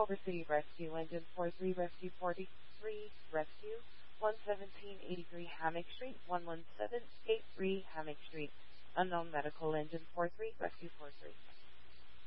Overseas Rescue Engine 43, Rescue 43, Rescue 11783 Hammock Street, 11783 Hammock Street. Unknown Medical Engine 43, Rescue 43.